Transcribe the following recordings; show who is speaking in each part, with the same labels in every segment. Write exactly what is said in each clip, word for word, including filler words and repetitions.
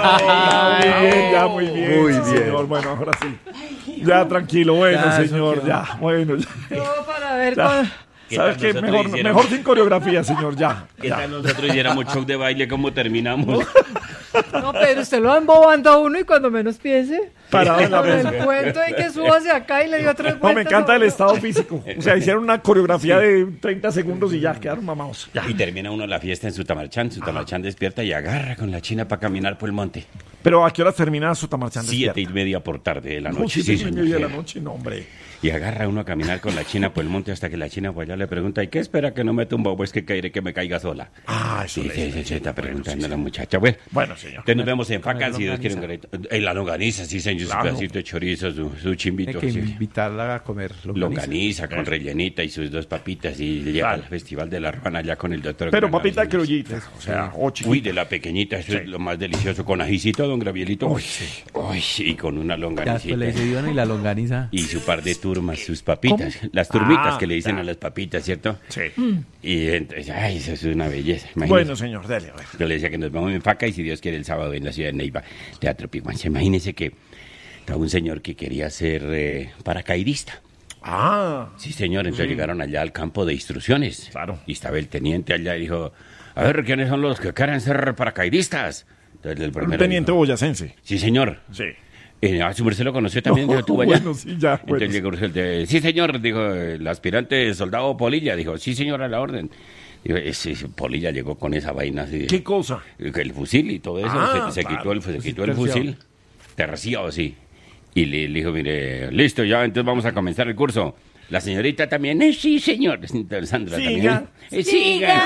Speaker 1: Muy bien, ya, muy bien.
Speaker 2: Muy
Speaker 1: sí,
Speaker 2: bien.
Speaker 1: Señor, bueno, ahora sí. Ya, tranquilo, bueno,
Speaker 3: Ya, eso
Speaker 1: señor,
Speaker 3: quedó.
Speaker 1: ya, bueno. Ya.
Speaker 4: Todo para ver
Speaker 1: Ya.
Speaker 4: con...
Speaker 1: ¿Sabes
Speaker 5: tal
Speaker 1: qué?
Speaker 5: nosotros
Speaker 1: Mejor,
Speaker 5: hiciéramos-
Speaker 1: mejor sin coreografía, señor, ya.
Speaker 5: ¿Qué
Speaker 1: ya.
Speaker 5: tal nosotros hiciéramos show de baile? ¿Cómo terminamos?
Speaker 4: No, pero usted lo va embobando a uno y cuando menos piense,
Speaker 1: Parado en la
Speaker 4: con el
Speaker 1: mesa.
Speaker 4: cuento y que suba hacia acá y le dio tres
Speaker 1: No,
Speaker 4: vueltas.
Speaker 1: me encanta
Speaker 4: a
Speaker 1: el
Speaker 4: uno.
Speaker 1: estado físico. O sea, hicieron una coreografía de treinta segundos y ya quedaron mamados. Ya.
Speaker 5: Y termina uno la fiesta en Sutamarchán. Sutamarchán despierta y agarra con la china para caminar por el monte.
Speaker 1: Pero ¿a qué hora termina su tamarchán?
Speaker 5: Siete y media por tarde de la
Speaker 1: No,
Speaker 5: noche.
Speaker 1: siete
Speaker 5: Sí,
Speaker 1: y media de la
Speaker 5: señor.
Speaker 1: noche, no, hombre.
Speaker 5: Y agarra uno a caminar con la china por el monte hasta que la china pues allá le pregunta, ¿y qué espera que no me tumba? Pues que caeré que me caiga sola.
Speaker 1: Ah, eso
Speaker 5: Sí,
Speaker 1: le-
Speaker 5: sí, sí, sí, está
Speaker 1: bueno,
Speaker 5: preguntando
Speaker 1: sí,
Speaker 5: la
Speaker 1: sí.
Speaker 5: muchacha. Bueno,
Speaker 1: Bueno, señor.
Speaker 5: entonces nos vemos en Facas,
Speaker 3: la
Speaker 5: si Dios quiere.
Speaker 3: longaniza.
Speaker 5: un garito. En la longaniza, sí, señor, su
Speaker 1: Claro.
Speaker 5: pedacito de chorizo, su, su
Speaker 3: Hay
Speaker 5: chimbito.
Speaker 3: que
Speaker 5: sí.
Speaker 3: invitarla a comer longaniza.
Speaker 5: Longaniza con rellenita y sus dos papitas y llega
Speaker 1: Claro.
Speaker 5: al Festival de la Ruana allá con el doctor.
Speaker 1: Pero
Speaker 5: Granados.
Speaker 1: papita criollita, o sea, o chiquita.
Speaker 5: Uy, de la pequeñita, eso es lo más delicioso. Con ajicito, don Gravielito. Uy, sí. Y con una
Speaker 3: Ya después
Speaker 5: longanicita.
Speaker 3: le dice Iván y la longaniza.
Speaker 5: Y su par de turmas, sus papitas. Las turmitas
Speaker 1: Ah,
Speaker 5: que le dicen
Speaker 1: ya.
Speaker 5: a las papitas, ¿cierto?
Speaker 1: Sí.
Speaker 5: Y entonces, ay, eso es una belleza. Imagínese.
Speaker 1: Bueno, señor, dale, a ver.
Speaker 5: Yo le decía que nos vamos en Faca y si Dios quiere el sábado en la ciudad de Neiva, Teatro Piguanza. Imagínese que estaba un señor que quería ser eh, paracaidista.
Speaker 1: Ah,
Speaker 5: Sí, señor. Entonces llegaron allá al campo de instrucciones.
Speaker 1: Claro.
Speaker 5: Y estaba el teniente allá y dijo, a ver, ¿quiénes son los que quieren ser paracaidistas? Entonces el
Speaker 1: un
Speaker 5: primero
Speaker 1: teniente
Speaker 5: dijo,
Speaker 1: boyacense.
Speaker 5: sí, señor.
Speaker 1: Sí.
Speaker 5: Eh, ah, su merced lo conoció también, dijo, tú allá.
Speaker 1: Bueno, sí, ya, bueno.
Speaker 5: Entonces llegó el de, sí, señor, dijo el aspirante soldado Polilla, dijo, sí, señor, a la orden. Dijo, ese, ese Polilla llegó con esa vaina así.
Speaker 1: ¿Qué cosa?
Speaker 5: El fusil y todo eso,
Speaker 1: Ah,
Speaker 5: se, se
Speaker 1: claro.
Speaker 5: quitó el, se quitó el
Speaker 1: Terciado.
Speaker 5: fusil, terciado, sí. Y le, le dijo, mire, listo, ya, entonces vamos a comenzar el curso. La señorita también, eh, sí, señor. Entonces, Sandra
Speaker 1: Siga.
Speaker 5: también. eh, siga.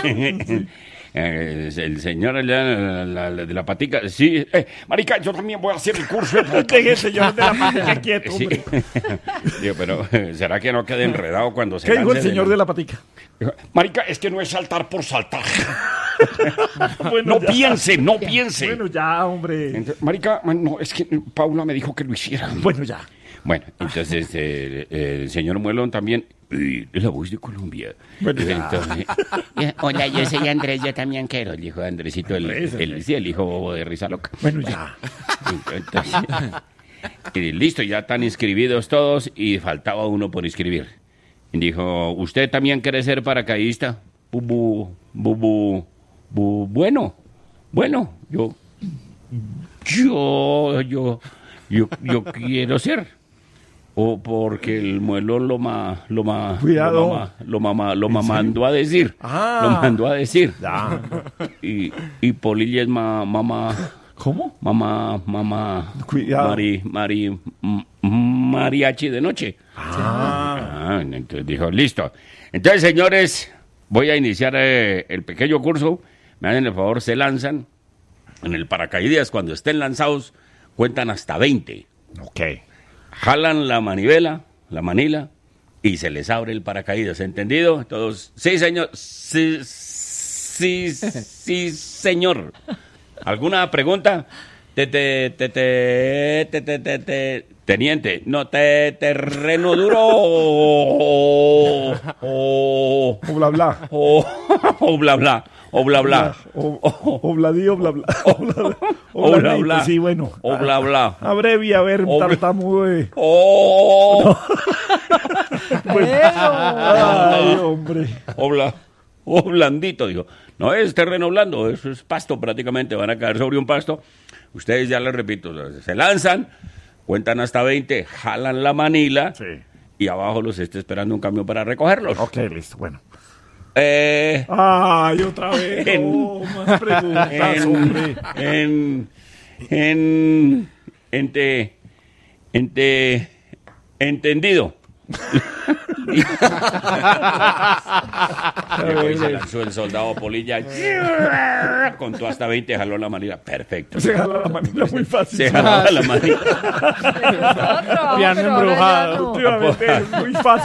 Speaker 5: Eh, el señor allá, la, la- la de la patica, sí. Eh, marica, yo también voy a hacer el curso.
Speaker 1: Deje el señor de la patica quieto,
Speaker 5: Sí.
Speaker 1: hombre.
Speaker 5: Digo, pero ¿será que no quede enredado cuando se
Speaker 1: ¿Qué dijo el
Speaker 5: lance
Speaker 1: señor de la patica?
Speaker 5: Dijo, marica, es que no es saltar por saltar.
Speaker 1: Bueno,
Speaker 5: No
Speaker 1: ya.
Speaker 5: piense, no piense.
Speaker 1: Bueno, ya, hombre.
Speaker 5: Entonces, marica, no, es que Paula me dijo que lo hiciera.
Speaker 1: Bueno, ya.
Speaker 5: Bueno, entonces eh, eh, el señor Muelón también, eh, es la voz de Colombia.
Speaker 1: Bueno, ya.
Speaker 5: Entonces, eh, hola, yo soy Andrés, yo también quiero, dijo Andresito, el,
Speaker 1: Andrés,
Speaker 5: el,
Speaker 1: Andrés.
Speaker 5: sí, el hijo bobo de Risa Loca.
Speaker 1: Bueno, ya.
Speaker 5: Entonces, y listo, ya están inscribidos todos y faltaba uno por inscribir. Y dijo, ¿usted también quiere ser paracaidista? Bubu, bubu, bu, bueno, bueno, yo, yo, yo, yo, yo quiero ser. O porque el muelón lo ma, lo ma,
Speaker 1: Cuidado.
Speaker 5: lo mama, lo mama, lo ma- mandó a decir,
Speaker 1: Ah.
Speaker 5: lo mandó a decir.
Speaker 1: Ya.
Speaker 5: Y, y Polilla es ma, mamá,
Speaker 1: ¿Cómo?
Speaker 5: mamá, mamá,
Speaker 1: Cuidado.
Speaker 5: Mari, Mari, m- mariachi de noche.
Speaker 1: Ah.
Speaker 5: Ah, entonces dijo, listo. Entonces, señores, voy a iniciar eh, el pequeño curso. Me hacen el favor, se lanzan. En el paracaídas, cuando estén lanzados, cuentan hasta veinte.
Speaker 1: Ok.
Speaker 5: Jalan la manivela, la manila, y se les abre el paracaídas. ¿Entendido? Todos, sí, señor. Sí, sí, sí, señor. ¿Alguna pregunta? Te, te, te, te, te, te, te, te- teniente, no, te, terreno duro o, o,
Speaker 1: O bla bla.
Speaker 5: o, o bla bla, o bla bla,
Speaker 1: O, o bladí, o bla bla. O bla
Speaker 5: o bla
Speaker 1: bladito,
Speaker 5: bla,
Speaker 1: Sí, bueno.
Speaker 5: o bla bla,
Speaker 1: Abrevia, a ver,
Speaker 5: O bla-
Speaker 1: tartamudo. eh.
Speaker 5: o,
Speaker 1: Ay, hombre.
Speaker 5: o bla, o blandito, digo. No es terreno blando, eso es pasto prácticamente, van a caer sobre un pasto. Ustedes ya les repito, se lanzan, cuentan hasta veinte, jalan la manila
Speaker 1: Sí.
Speaker 5: y abajo los está esperando un camión para recogerlos.
Speaker 1: Ok, listo, bueno.
Speaker 5: Eh,
Speaker 1: Ay, otra vez.
Speaker 5: En-
Speaker 1: No, más preguntas,
Speaker 5: en,
Speaker 1: hombre.
Speaker 5: en, en, ente, ente, entendido. Llegó y se lanzó el soldado Polilla, contó hasta veinte, jaló la manila, perfecto.
Speaker 1: Se jala la manila muy fácil.
Speaker 5: Se jaló la manila.
Speaker 4: Otro,
Speaker 3: Piano
Speaker 4: pero ahora ya
Speaker 3: embrujado.
Speaker 4: no.
Speaker 1: Últimamente es muy fácil.